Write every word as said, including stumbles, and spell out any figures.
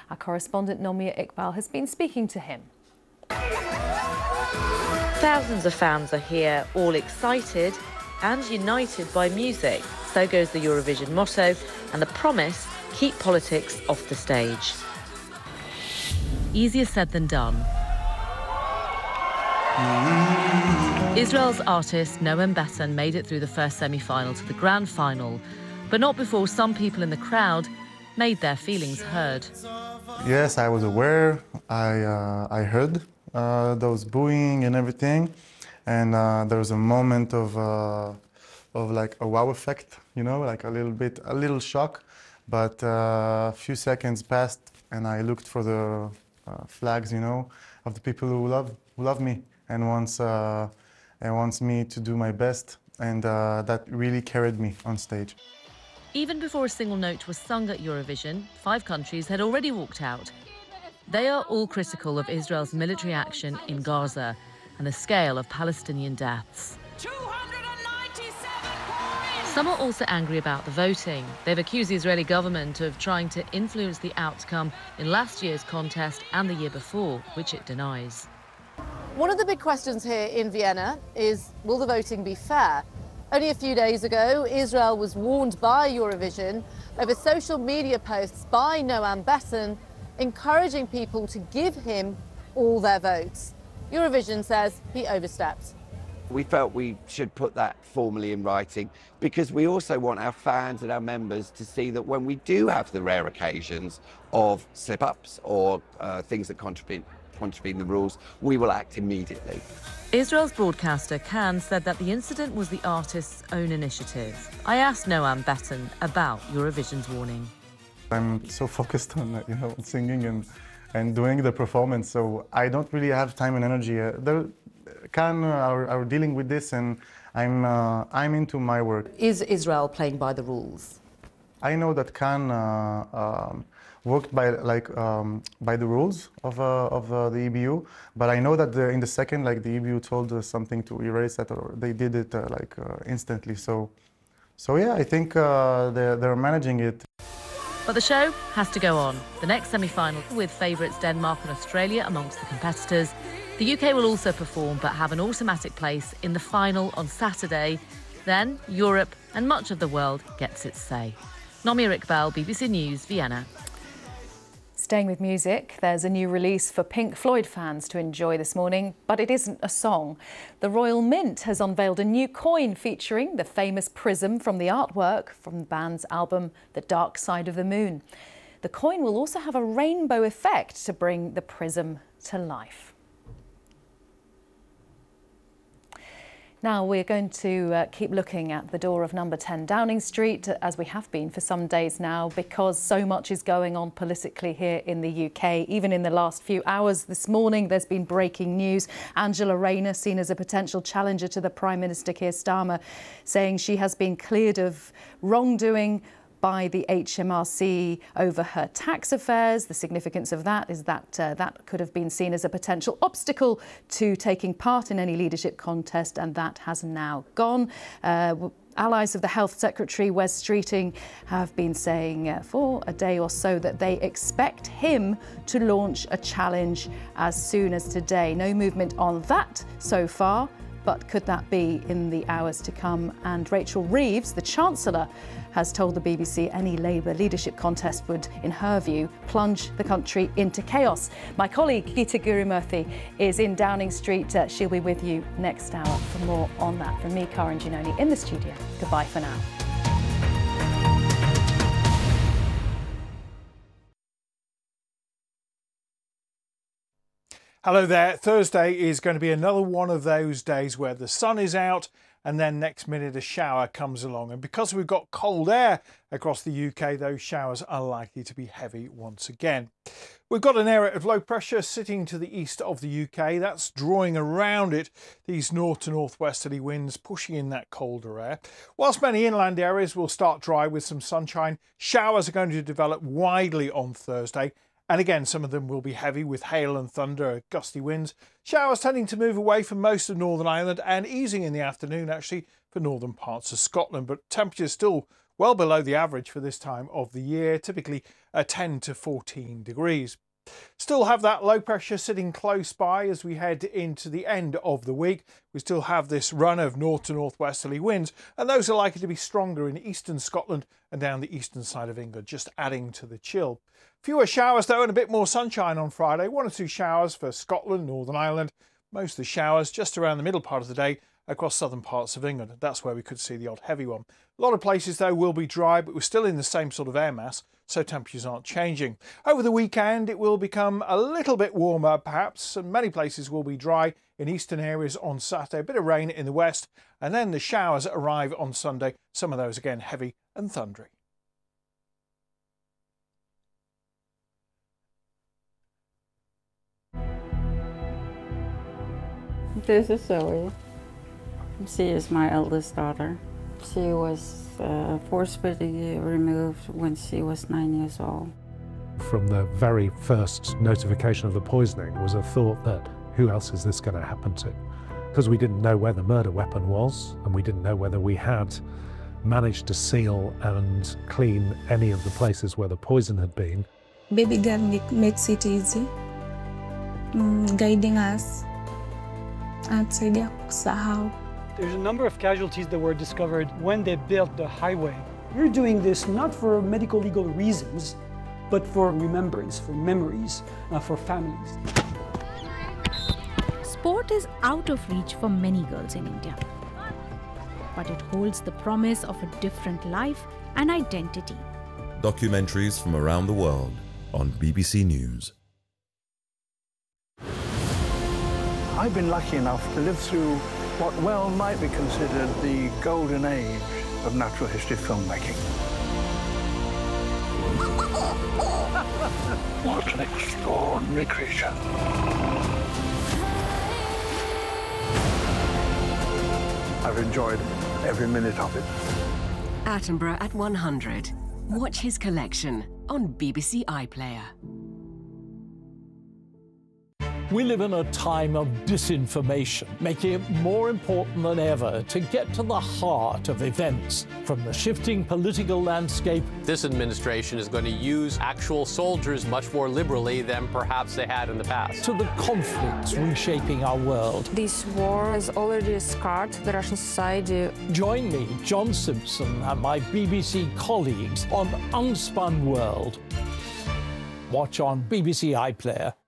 Our correspondent Nomia Iqbal has been speaking to him. Thousands of fans are here, all excited and united by music. So goes the Eurovision motto and the promise, keep politics off the stage. Easier said than done. Israel's artist Noam Beton made it through the first semi-final to the grand final, but not before some people in the crowd made their feelings heard. Yes, I was aware. I, uh, I heard uh, those booing and everything, and uh, there was a moment of, uh, of like a wow effect, you know, like a little bit, a little shock. But uh, a few seconds passed, and I looked for the uh, flags, you know, of the people who love, who love me and wants, uh, and wants me to do my best, and uh, that really carried me on stage. Even before a single note was sung at Eurovision, five countries had already walked out. They are all critical of Israel's military action in Gaza and the scale of Palestinian deaths. Some are also angry about the voting. They've accused the Israeli government of trying to influence the outcome in last year's contest and the year before, which it denies. One of the big questions here in Vienna is, will the voting be fair? Only a few days ago, Israel was warned by Eurovision over social media posts by Noam Beton encouraging people to give him all their votes. Eurovision says he overstepped. We felt we should put that formally in writing because we also want our fans and our members to see that when we do have the rare occasions of slip-ups or uh, things that contravene, contravene the rules, we will act immediately. Israel's broadcaster Kan said that the incident was the artist's own initiative. I asked Noam Beton about Eurovision's warning. I'm so focused on, you know, singing and, and doing the performance, so I don't really have time and energy. Uh, there, Kan are, are dealing with this, and I'm, uh, I'm into my work. Is Israel playing by the rules? I know that Kan uh, um, worked by like um, by the rules of uh, of uh, the E B U, but I know that the, in the second, like the E B U told us something to erase that, or they did it uh, like uh, instantly. So, so yeah, I think uh, they're they're managing it. But the show has to go on. The next semi-final with favourites Denmark and Australia amongst the competitors. The U K will also perform but have an automatic place in the final on Saturday. Then Europe and much of the world gets its say. Nomia Iqbal, B B C News, Vienna. Staying with music, there's a new release for Pink Floyd fans to enjoy this morning, but it isn't a song. The Royal Mint has unveiled a new coin featuring the famous prism from the artwork from the band's album The Dark Side of the Moon. The coin will also have a rainbow effect to bring the prism to life. Now we're going to uh, keep looking at the door of number ten Downing Street, as we have been for some days now, because so much is going on politically here in the U K. Even in the last few hours this morning, there's been breaking news. Angela Rayner, seen as a potential challenger to the Prime Minister Keir Starmer, saying she has been cleared of wrongdoing by the H M R C over her tax affairs. The significance of that is that uh, that could have been seen as a potential obstacle to taking part in any leadership contest, and that has now gone. Uh, Allies of the Health Secretary, Wes Streeting, have been saying uh, for a day or so that they expect him to launch a challenge as soon as today. No movement on that so far, but could that be in the hours to come? And Rachel Reeves, the Chancellor, has told the B B C any Labour leadership contest would, in her view, plunge the country into chaos. My colleague Geeta Gurumurthy is in Downing Street. Uh, she'll be with you next hour for more on that. From me, Karan Ginoni, in the studio. Goodbye for now. Hello there. Thursday is going to be another one of those days where the sun is out and then next minute a shower comes along. And because we've got cold air across the U K, those showers are likely to be heavy once again. We've got an area of low pressure sitting to the east of the U K. That's drawing around it these north to northwesterly winds, pushing in that colder air. Whilst many inland areas will start dry with some sunshine, showers are going to develop widely on Thursday. And again, some of them will be heavy with hail and thunder, gusty winds. Showers tending to move away from most of Northern Ireland and easing in the afternoon actually for northern parts of Scotland. But temperatures still well below the average for this time of the year, typically uh, ten to fourteen degrees. Still have that low pressure sitting close by as we head into the end of the week. We still have this run of north to northwesterly winds, and those are likely to be stronger in eastern Scotland and down the eastern side of England, just adding to the chill. Fewer showers though, and a bit more sunshine on Friday. One or two showers for Scotland, Northern Ireland. Most of the showers just around the middle part of the day across southern parts of England. That's where we could see the odd heavy one. A lot of places though will be dry, but we're still in the same sort of air mass, so temperatures aren't changing. Over the weekend it will become a little bit warmer perhaps, and many places will be dry in eastern areas on Saturday, a bit of rain in the west, and then the showers arrive on Sunday, some of those again heavy and thundery. This is Zoe. She is my eldest daughter. She was uh, forcibly removed when she was nine years old. From the very first notification of the poisoning was a thought that who else is this going to happen to? Because we didn't know where the murder weapon was, and we didn't know whether we had managed to seal and clean any of the places where the poison had been. Baby girl makes it easy, mm, guiding us. There's a number of casualties that were discovered when they built the highway. We're doing this not for medical legal reasons, but for remembrance, for memories, uh, for families. Sport is out of reach for many girls in India, but it holds the promise of a different life and identity. Documentaries from around the world on B B C News. I've been lucky enough to live through what well might be considered the golden age of natural history filmmaking. What an extraordinary creature. I've enjoyed every minute of it. Attenborough at one hundred. Watch his collection on B B C iPlayer. We live in a time of disinformation, making it more important than ever to get to the heart of events, from the shifting political landscape. This administration is going to use actual soldiers much more liberally than perhaps they had in the past. To the conflicts reshaping our world. This war has already scarred the Russian society. Join me, John Simpson, and my B B C colleagues on Unspun World. Watch on B B C iPlayer.